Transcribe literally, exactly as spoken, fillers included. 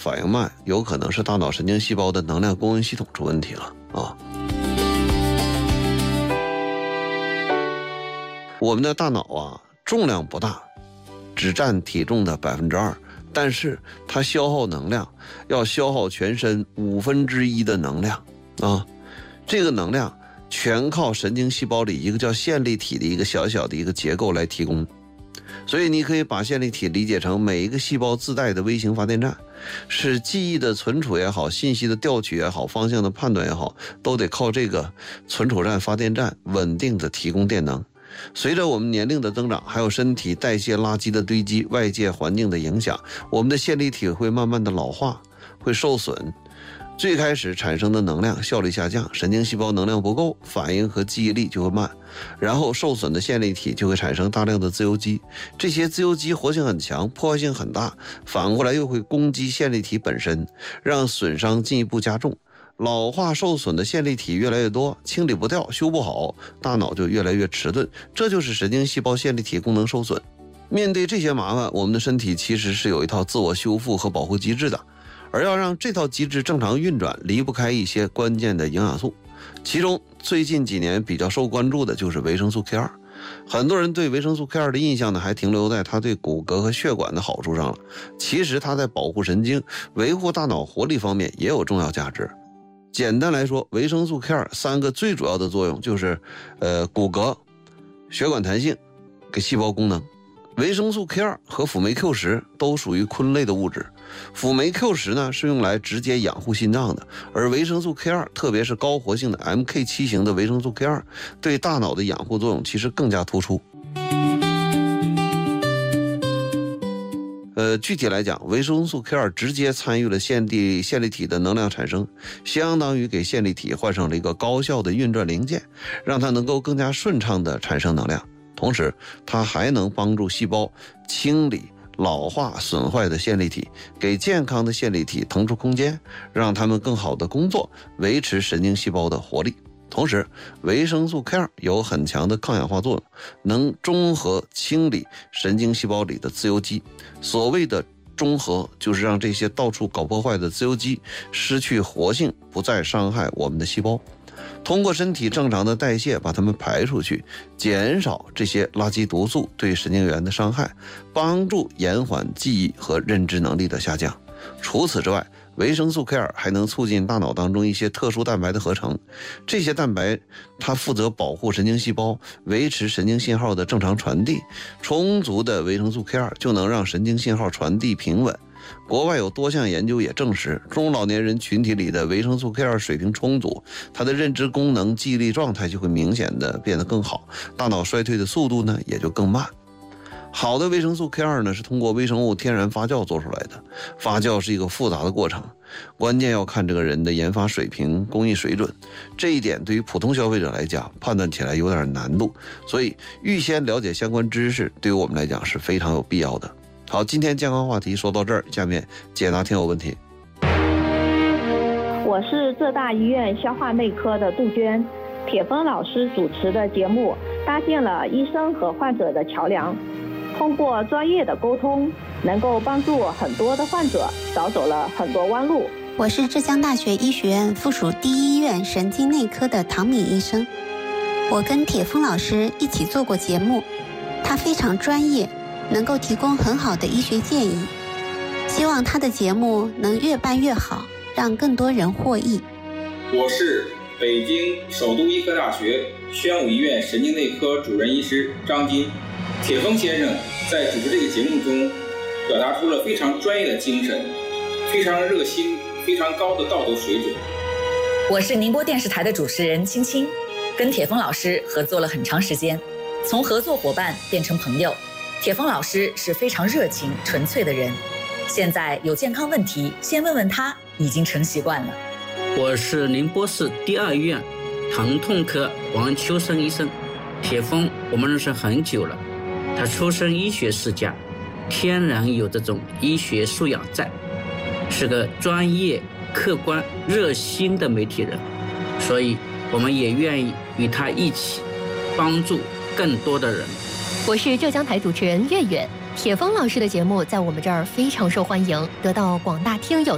反应慢，有可能是大脑神经细胞的能量供应系统出问题了啊。我们的大脑啊，重量不大，只占体重的百分之二，但是它消耗能量要消耗全身五分之一的能量啊，这个能量全靠神经细胞里一个叫线粒体的一个小小的一个结构来提供。所以你可以把线粒体理解成每一个细胞自带的微型发电站，是记忆的存储也好，信息的调取也好，方向的判断也好，都得靠这个存储站发电站稳定的提供电能。随着我们年龄的增长，还有身体代谢垃圾的堆积，外界环境的影响，我们的线粒体会慢慢的老化，会受损。最开始产生的能量效率下降，神经细胞能量不够，反应和记忆力就会慢，然后受损的线粒体就会产生大量的自由基，这些自由基活性很强，破坏性很大，反过来又会攻击线粒体本身，让损伤进一步加重。老化受损的线粒体越来越多，清理不掉，修不好，大脑就越来越迟钝，这就是神经细胞线粒体功能受损。面对这些麻烦，我们的身体其实是有一套自我修复和保护机制的，而要让这套机制正常运转，离不开一些关键的营养素。其中最近几年比较受关注的就是维生素 K 二。很多人对维生素 K 二的印象呢，还停留在它对骨骼和血管的好处上了。其实它在保护神经、维护大脑活力方面也有重要价值。简单来说，维生素 K 二三个最主要的作用就是，呃，骨骼、血管弹性、给细胞功能。维生素 K 二和辅酶 Q 十都属于醌类的物质，辅酶 Q 十呢是用来直接养护心脏的，而维生素 K 二，特别是高活性的 M K 七 型的维生素 K 二，对大脑的养护作用其实更加突出。呃，具体来讲，维生素 K 二直接参与了线粒线粒体的能量产生，相当于给线粒体换上了一个高效的运转零件，让它能够更加顺畅地产生能量。同时，它还能帮助细胞清理老化损坏的线粒体，给健康的线粒体腾出空间，让它们更好的工作，维持神经细胞的活力。同时，维生素 K 二有很强的抗氧化作用，能中和清理神经细胞里的自由基。所谓的中和，就是让这些到处搞破坏的自由基失去活性，不再伤害我们的细胞。通过身体正常的代谢把它们排出去，减少这些垃圾毒素对神经元的伤害，帮助延缓记忆和认知能力的下降。除此之外，维生素 K 二还能促进大脑当中一些特殊蛋白的合成，这些蛋白它负责保护神经细胞，维持神经信号的正常传递。充足的维生素 K 二就能让神经信号传递平稳。国外有多项研究也证实，中老年人群体里的维生素 K 二水平充足，他的认知功能、记忆力状态就会明显的变得更好，大脑衰退的速度呢也就更慢。好的维生素 K 二 呢是通过微生物天然发酵做出来的，发酵是一个复杂的过程，关键要看这个人的研发水平、工艺水准，这一点对于普通消费者来讲判断起来有点难度，所以预先了解相关知识对于我们来讲是非常有必要的。好，今天健康话题说到这儿，下面解答听友问题。 我是浙大医院消化内科的杜鹃，铁峰老师主持的节目搭建了医生和患者的桥梁，通过专业的沟通，能够帮助很多的患者少走了很多弯路。 我是浙江大学医学院附属第一医院神经内科的唐敏医生，我跟铁峰老师一起做过节目，他非常专业，能够提供很好的医学建议，希望他的节目能越办越好，让更多人获益。 我是北京首都医科大学宣武医院神经内科主任医师张金。铁峰先生在主持这个节目中表达出了非常专业的精神，非常热心，非常高的道德水准。 我是宁波电视台的主持人青青，跟铁峰老师合作了很长时间，从合作伙伴变成朋友。铁峰老师是非常热情纯粹的人，现在有健康问题先问问他已经成习惯了。 我是宁波市第二医院疼痛科王秋生医生，铁峰我们认识很久了，他出身医学世家，天然有这种医学素养在，是个专业客观热心的媒体人，所以我们也愿意与他一起帮助更多的人。 我是浙江台主持人月月，铁峰老师的节目在我们这儿非常受欢迎，得到广大听友